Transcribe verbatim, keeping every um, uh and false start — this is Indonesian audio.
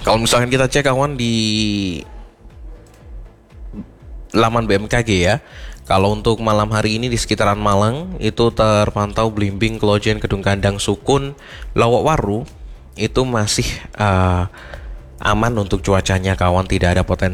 Kalau misalkan kita cek kawan di laman B M K G ya, kalau untuk malam hari ini di sekitaran Malang itu terpantau belimbing Kelojen Kedung Kandang Sukun Lowok Waru itu masih uh, aman untuk cuacanya kawan, tidak ada potensi